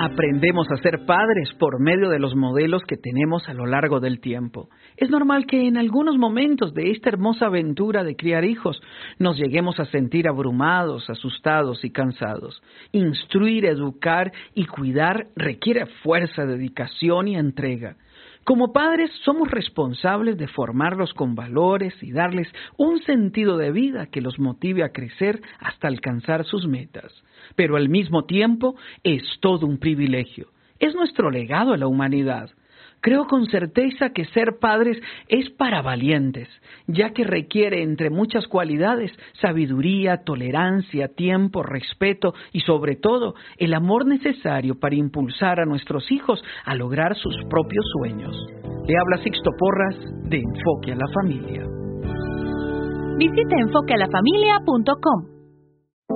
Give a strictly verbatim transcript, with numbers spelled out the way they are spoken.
Aprendemos a ser padres por medio de los modelos que tenemos a lo largo del tiempo. Es normal que en algunos momentos de esta hermosa aventura de criar hijos nos lleguemos a sentir abrumados, asustados y cansados. Instruir, educar y cuidar requiere fuerza, dedicación y entrega. Como padres somos responsables de formarlos con valores y darles un sentido de vida que los motive a crecer hasta alcanzar sus metas. Pero al mismo tiempo es todo un privilegio. Es nuestro legado a la humanidad. Creo con certeza que ser padres es para valientes, ya que requiere, entre muchas cualidades, sabiduría, tolerancia, tiempo, respeto y, sobre todo, el amor necesario para impulsar a nuestros hijos a lograr sus propios sueños. Le habla Sixto Porras de Enfoque a la Familia. Visite enfoque a la familia punto com.